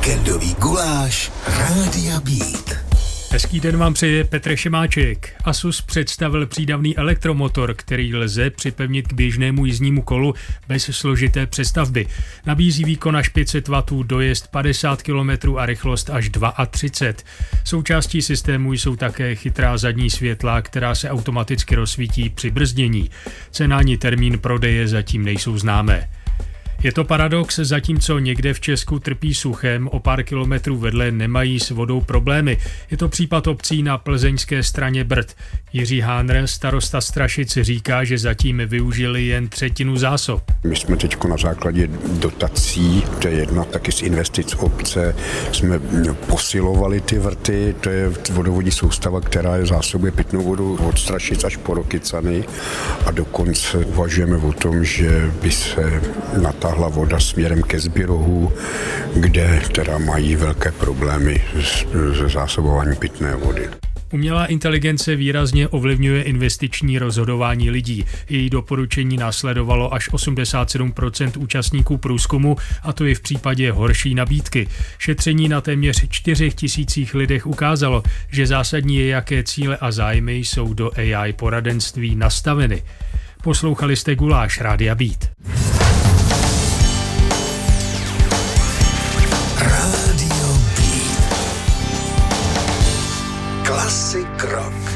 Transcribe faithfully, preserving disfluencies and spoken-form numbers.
Víkendový guláš Rádia Beat. Hezký den vám přeje Petr Šimáček. Asus představil přídavný elektromotor, který lze připevnit k běžnému jízdnímu kolu bez složité přestavby. Nabízí výkon až pět set wattů, dojezd padesát kilometrů a rychlost až třicet dva. Součástí systému jsou také chytrá zadní světla, která se automaticky rozsvítí při brzdění. Cena ani termín prodeje zatím nejsou známé. Je to paradox, zatímco někde v Česku trpí suchem, o pár kilometrů vedle nemají s vodou problémy. Je to případ obcí na plzeňské straně Brd. Jiří Hánr, starosta Strašic, říká, že zatím využili jen třetinu zásob. My jsme teď na základě dotací, to je jedna taky z investic obce, jsme posilovali ty vrty, to je vodovodní soustava, která je zásobuje pitnou vodu od Strašic až po Rokycany a dokonce uvažujeme o tom, že by se natáhla voda směrem ke Zbirohu, kde teda mají velké problémy se zásobováním pitné vody. Umělá inteligence výrazně ovlivňuje investiční rozhodování lidí. Její doporučení následovalo až osmdesát sedm procent účastníků průzkumu, a to i v případě horší nabídky. Šetření na téměř čtyřech tisících lidech ukázalo, že zásadní je, jaké cíle a zájmy jsou do A I poradenství nastaveny. Poslouchali jste Guláš Rádia Beat. Rádio Beat. Klasik rock.